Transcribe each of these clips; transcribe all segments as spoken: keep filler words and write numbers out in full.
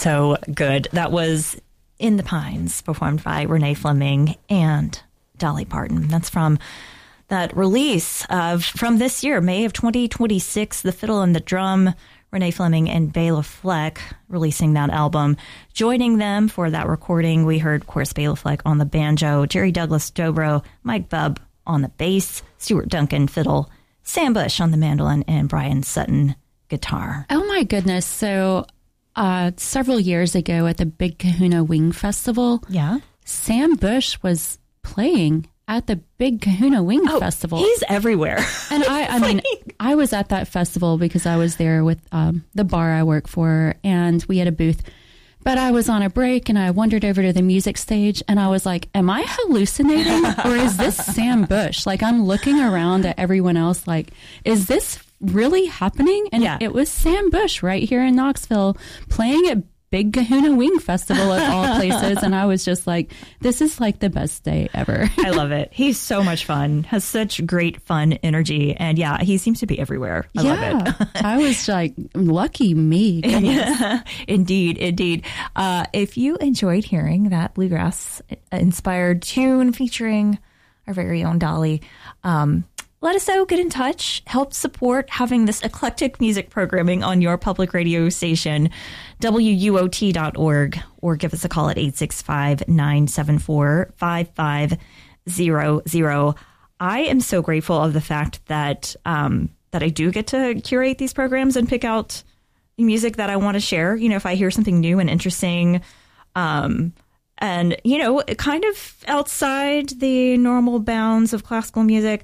so good. That was In the Pines, performed by Renee Fleming and Dolly Parton. That's from that release of from this year, May of twenty twenty-six, The Fiddle and the Drum, Renee Fleming and Bela Fleck releasing that album. Joining them for that recording, we heard, of course, Bela Fleck on the banjo, Jerry Douglas dobro, Mike Bubb on the bass, Stuart Duncan fiddle, Sam Bush on the mandolin, and Brian Sutton guitar. Oh my goodness. So uh, several years ago at the Big Kahuna Wing Festival, yeah, Sam Bush was playing at the Big Kahuna Wing oh, Festival. He's everywhere. And I, I mean, I was at that festival because I was there with um, the bar I work for, and we had a booth. But I was on a break, and I wandered over to the music stage, and I was like, am I hallucinating, or is this Sam Bush? Like, I'm looking around at everyone else like, is this really happening? And yeah. it was Sam Bush right here in Knoxville playing at Big Kahuna Wing Festival of all places. And I was just like, this is like the best day ever. I love it. He's so much fun, has such great fun energy. And yeah, he seems to be everywhere. I yeah, love it. I was like, lucky me. Yeah, indeed, indeed. Uh, if you enjoyed hearing that bluegrass inspired tune featuring our very own Dolly, um, let us know, get in touch, help support having this eclectic music programming on your public radio station, W U O T dot org, or give us a call at eight six five, nine seven four, five five zero zero. I am so grateful of the fact that um, that I do get to curate these programs and pick out the music that I want to share. You know, if I hear something new and interesting, um, and, you know, kind of outside the normal bounds of classical music,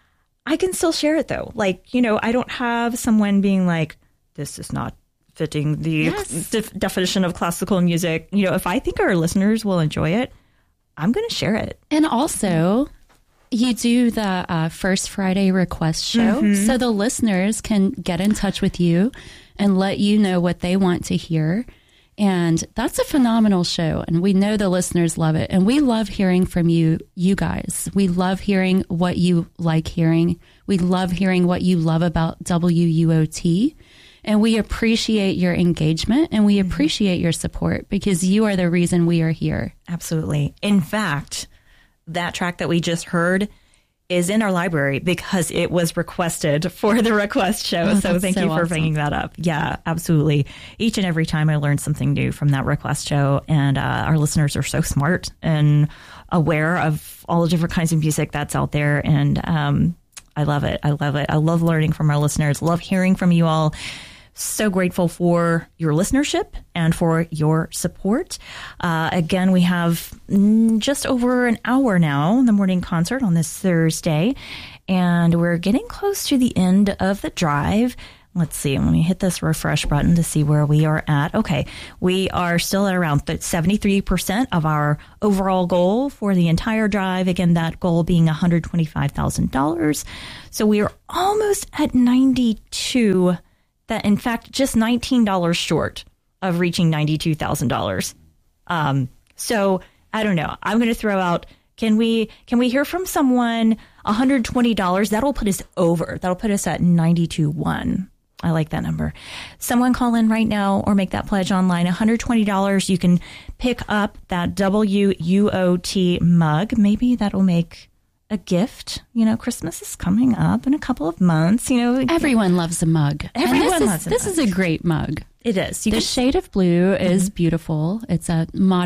I can still share it, though. Like, you know, I don't have someone being like, this is not fitting the yes. de- definition of classical music. You know, if I think our listeners will enjoy it, I'm going to share it. And also, you do the uh, First Friday request show, mm-hmm. so the listeners can get in touch with you and let you know what they want to hear. And that's a phenomenal show. And we know the listeners love it. And we love hearing from you, you guys. We love hearing what you like hearing. We love hearing what you love about W U O T. And we appreciate your engagement and we appreciate your support because you are the reason we are here. Absolutely. In fact, that track that we just heard is in our library because it was requested for the request show. Oh, so thank so you for awesome. bringing that up. Yeah, absolutely. Each and every time I learn something new from that request show, and uh, our listeners are so smart and aware of all the different kinds of music that's out there. And um, I love it. I love it. I love learning from our listeners. Love hearing from you all. So grateful for your listenership and for your support. Uh, again, we have just over an hour now in the morning concert on this Thursday, and we're getting close to the end of the drive. Let's see. Let me hit this refresh button to see where we are at. Okay. We are still at around seventy-three percent of our overall goal for the entire drive. Again, that goal being one hundred twenty-five thousand dollars. So we are almost at ninety-two. That, in fact, just nineteen dollars short of reaching ninety-two thousand dollars. Um, so I don't know. I'm going to throw out, can we can we hear from someone one hundred twenty dollars? That'll put us over. That'll put us at ninety-two one. I like that number. Someone call in right now or make that pledge online. one hundred twenty dollars. You can pick up that W U O T mug. Maybe that'll make a gift. You know, Christmas is coming up in a couple of months. You know, everyone loves a mug. Everyone and this loves is, a This mug. is a great mug. It is. You the can, shade of blue is mm-hmm. beautiful. It's a modern